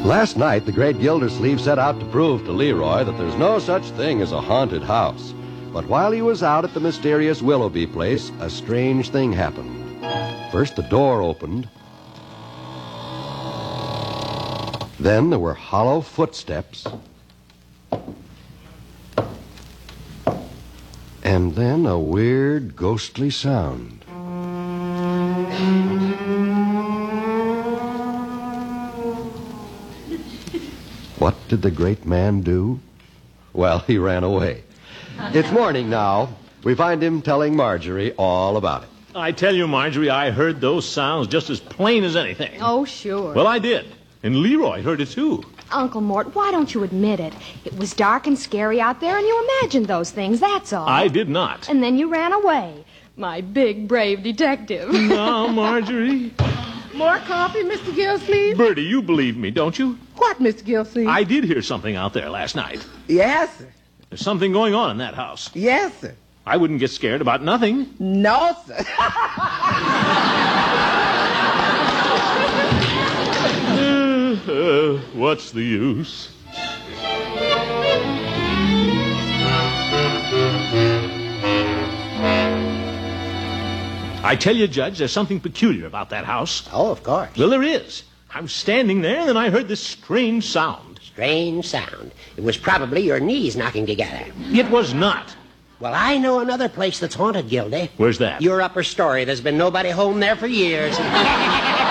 Last night, the great Gildersleeve set out to prove to Leroy that there's no such thing as a haunted house. But while he was out at the mysterious Willoughby place, a strange thing happened. First, the door opened. Then there were hollow footsteps. And then a weird, ghostly sound. What did the great man do? Well, he ran away. It's morning now. We find him telling Marjorie all about it. I tell you, Marjorie, I heard those sounds just as plain as anything. Oh, sure. Well, I did. And Leroy heard it, too. Uncle Mort, why don't you admit it? It was dark and scary out there, and you imagined those things, that's all. I did not. And then you ran away. My big, brave detective. No, Marjorie. More coffee, Mr. Gilsleeve? Bertie, you believe me, don't you? What, Mr. Gilsleeve? I did hear something out there last night. Yes, sir. There's something going on in that house. Yes, sir. I wouldn't get scared about nothing. No, sir. What's the use? I tell you, Judge, there's something peculiar about that house. Oh, of course. Well, there is. I was standing there, and then I heard this strange sound. Strange sound. It was probably your knees knocking together. It was not. Well, I know another place that's haunted, Gildy. Where's that? Your upper story. There's been nobody home there for years.